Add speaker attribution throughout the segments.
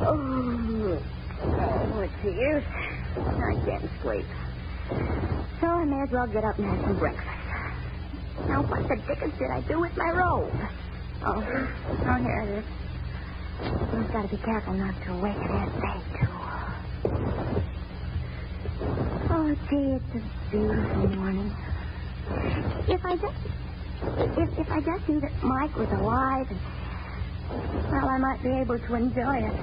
Speaker 1: What's the use? I can't sleep. So I may as well get up and have some breakfast. Now, what the dickens did I do with my robe? Oh, here it is. I've got to be careful not to awaken Aunt Faye, too. Oh, gee, it's a beautiful morning. If I just knew that Mike was alive, well, I might be able to enjoy it.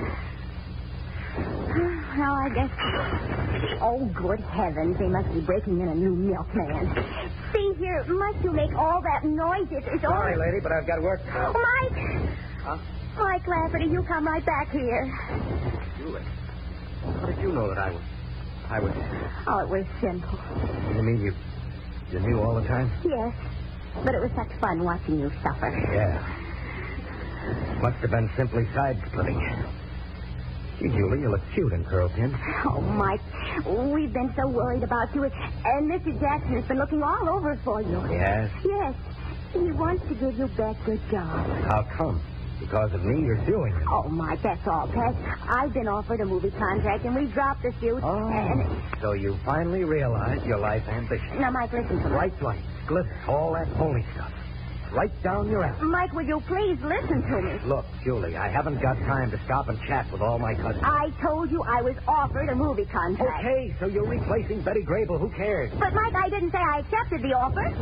Speaker 1: Well, I guess... Oh, good heavens, they must be breaking in a new milkman. See here, must you make all that noise? It's
Speaker 2: Sorry, lady, but I've got work.
Speaker 1: Oh, Mike!
Speaker 2: Huh?
Speaker 1: Mike Lafferty, you come right back here.
Speaker 2: Julie, how did you know that I was...
Speaker 1: Oh, it was simple.
Speaker 2: You mean you knew all the time?
Speaker 1: Yes, but it was such fun watching you suffer.
Speaker 2: Yeah. Must have been simply side-splitting. Gee, Julie, you look cute in curl pins.
Speaker 1: Oh, Mike, we've been so worried about you, and Mr. Jackson has been looking all over for you.
Speaker 2: Yes?
Speaker 1: Yes. He wants to give you back your job.
Speaker 2: How come? Because of me, you're suing him.
Speaker 1: Oh, Mike, that's all, Pat. I've been offered a movie contract, and we dropped the suit.
Speaker 2: Oh, so you finally realized your life ambition.
Speaker 1: Now, Mike, listen to me.
Speaker 2: Bright lights, glitter, all that phony stuff. Right down your alley.
Speaker 1: Mike, would you please listen to me?
Speaker 2: Look, Julie, I haven't got time to stop and chat with all my cousins.
Speaker 1: I told you I was offered a movie contract.
Speaker 2: Okay, so you're replacing Betty Grable. Who cares?
Speaker 1: But, Mike, I didn't say I accepted the offer.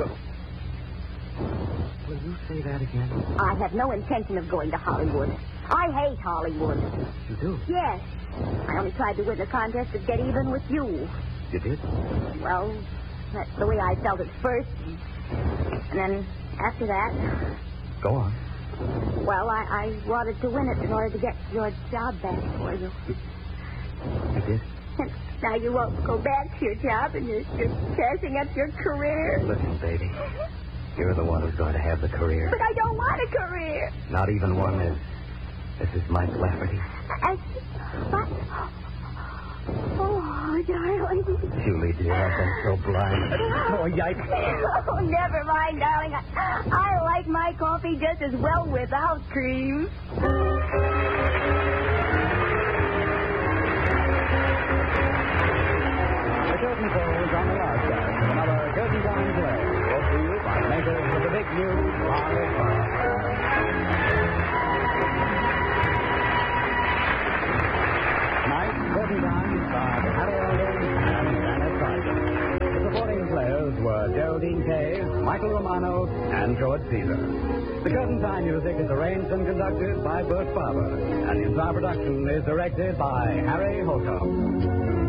Speaker 2: Will you say that again?
Speaker 1: I have no intention of going to Hollywood. I hate Hollywood.
Speaker 2: You do?
Speaker 1: Yes. I only tried to win the contest to get even with you.
Speaker 2: You did?
Speaker 1: Well, that's the way I felt at first. And then after that...
Speaker 2: Go on.
Speaker 1: Well, I wanted to win it in order to get your job back for you.
Speaker 2: You did?
Speaker 1: And now you won't go back to your job and you're passing up your career.
Speaker 2: Listen, baby. You're the one who's going to have the career.
Speaker 1: But I don't want a career.
Speaker 2: Not even one as Mrs. Mike Lafferty.
Speaker 1: What? Oh, darling.
Speaker 2: Julie, dear, I've been so blind. Oh, yikes.
Speaker 1: Oh, never mind, darling. I like my coffee just as well without cream.
Speaker 3: The curtain falls on the last day of another Curtain Time play. Brought to you by the makers of the big new Marley Bar. Tonight, Curtain Time starred Harry Eldon and Janet Sargent. The supporting players were Geraldine Kay, Michael Romano, and George Caesar. The Curtain Time music is arranged and conducted by Bert Farber, and the entire production is directed by Harry Holcomb.